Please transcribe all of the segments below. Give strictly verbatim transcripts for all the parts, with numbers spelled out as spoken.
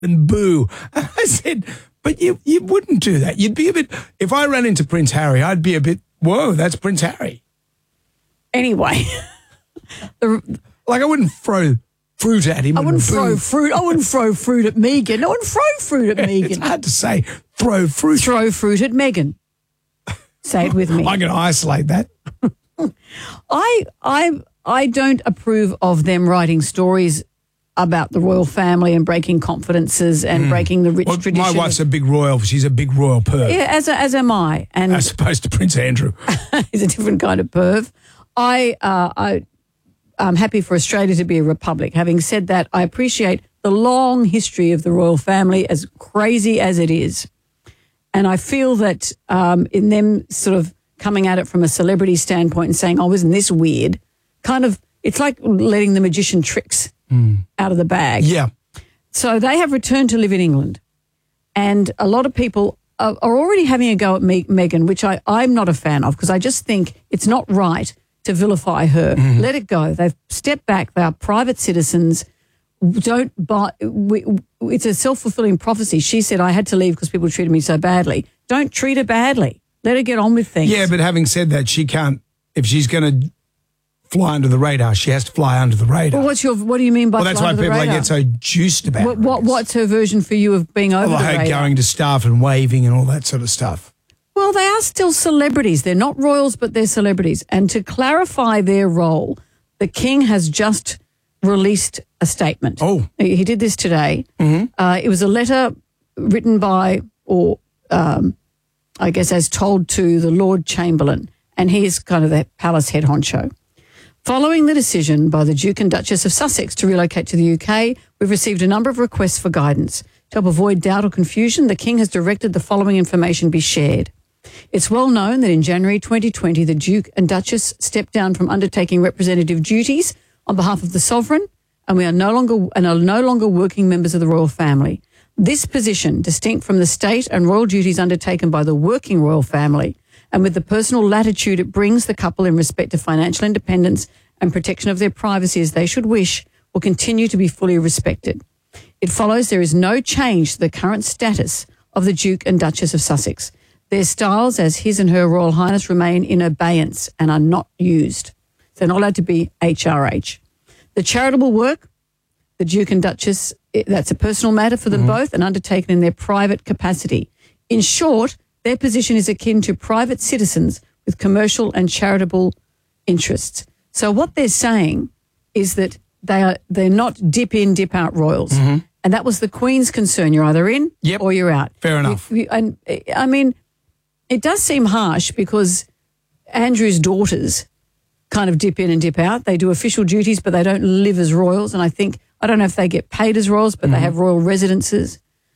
and boo. And I said, but you you wouldn't do that. You'd be a bit, if I ran into Prince Harry, I'd be a bit, whoa, that's Prince Harry. Anyway. the, like I wouldn't throw fruit at him. I wouldn't throw fruit. I wouldn't throw fruit at Meghan. I wouldn't throw fruit at Meghan. It's hard to say, throw fruit. Throw fruit at Meghan. Say it with me. I'm going to isolate that. I I I don't approve of them writing stories about the royal family and breaking confidences and mm. breaking the rich well, tradition. My wife's a big royal. She's a big royal perv. Yeah, as as am I. And as opposed to Prince Andrew. He's a different kind of perv. I uh, I I'm happy for Australia to be a republic. Having said that, I appreciate the long history of the royal family, as crazy as it is. And I feel that um, in them sort of coming at it from a celebrity standpoint and saying, oh, isn't this weird? Kind of, it's like letting the magician tricks mm. out of the bag. Yeah. So they have returned to live in England. And a lot of people are, are already having a go at Me- Meghan, which I, I'm not a fan of because I just think it's not right to vilify her. Mm. Let it go. They've stepped back. They are private citizens. Don't buy. We, it's a self-fulfilling prophecy. She said, I had to leave because people treated me so badly. Don't treat her badly. Let her get on with things. Yeah, but having said that, she can't, if she's going to fly under the radar, she has to fly under the radar. Well, what's your, what do you mean by well, that's fly why under people the radar? get so juiced about what, it. What, what's her version for you of being over well, the her radar? going to staff and waving and all that sort of stuff. Well, they are still celebrities. They're not royals, but they're celebrities. And to clarify their role, the King has just released a statement. Oh. He did this today. Mm-hmm. Uh, it was a letter written by, or um, I guess as told to the Lord Chamberlain, and he is kind of the palace head honcho. Following the decision by the Duke and Duchess of Sussex to relocate to the U K, we've received a number of requests for guidance. To help avoid doubt or confusion, the King has directed the following information be shared. It's well known that in January twenty twenty, the Duke and Duchess stepped down from undertaking representative duties on behalf of the sovereign, and we are no longer and are no longer working members of the royal family. This position, distinct from the state and royal duties undertaken by the working royal family, and with the personal latitude it brings the couple in respect to financial independence and protection of their privacy as they should wish, will continue to be fully respected. It follows there is no change to the current status of the Duke and Duchess of Sussex. Their styles as His and Her Royal Highness remain in abeyance and are not used. They're not allowed to be H R H. The charitable work, the Duke and Duchess, that's a personal matter for them mm-hmm. both and undertaken in their private capacity. In short, their position is akin to private citizens with commercial and charitable interests. So what they're saying is that they are, they're not dip in, dip out royals. Mm-hmm. And that was the Queen's concern. You're either in yep. or you're out. Fair enough. You, you, and I mean, it does seem harsh because Andrew's daughters kind of dip in and dip out. They do official duties, but they don't live as royals. And I think, I don't know if they get paid as royals, but mm-hmm. they have royal residences.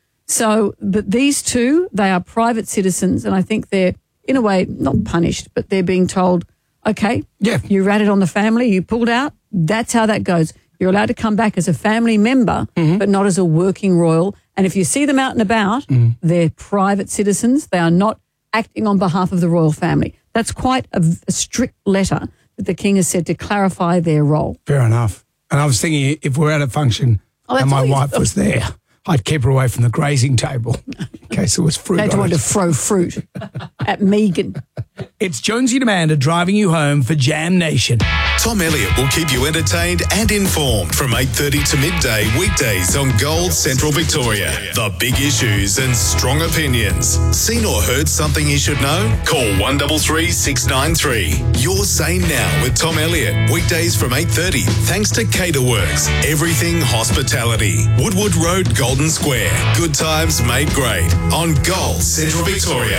So, but these two, they are private citizens. And I think they're, in a way, not punished, but they're being told, okay, yeah. you ratted on the family, you pulled out. That's how that goes. You're allowed to come back as a family member, mm-hmm. but not as a working royal. And if you see them out and about, mm-hmm. they're private citizens. They are not acting on behalf of the royal family. That's quite a, a strict letter that the King has said to clarify their role. Fair enough. And I was thinking if we're at a function oh, and my wife th- was there, I'd keep her away from the grazing table in case there was fruit They don't want to throw fruit at Meghan. It's Jonesy and Amanda driving you home for Jam Nation. Tom Elliott will keep you entertained and informed from eight thirty to midday weekdays on Gold Central Victoria. The big issues and strong opinions. Seen or heard something you should know? Call one three three, six nine three. You're sane now with Tom Elliott. Weekdays from eight thirty. Thanks to Caterworks. Everything hospitality. Woodwood Road, Golden Square. Good times made great on Gold Central Victoria.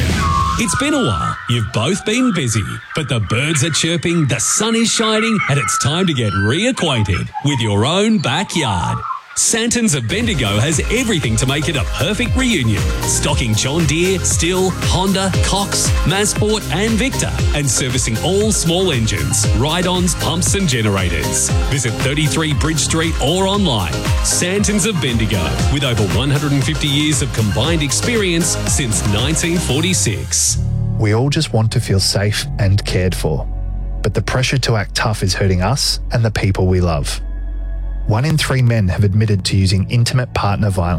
It's been a while. You've both been busy, but the birds are chirping, the sun is shining, and it's time to get reacquainted with your own backyard. Santons of Bendigo has everything to make it a perfect reunion. Stocking John Deere, Stihl, Honda, Cox, Mazport and Victor, and servicing all small engines, ride-ons, pumps and generators. Visit thirty-three Bridge Street or online. Santons of Bendigo, with over one hundred fifty years of combined experience since nineteen forty-six. We all just want to feel safe and cared for, but the pressure to act tough is hurting us and the people we love. one in three men have admitted to using intimate partner violence.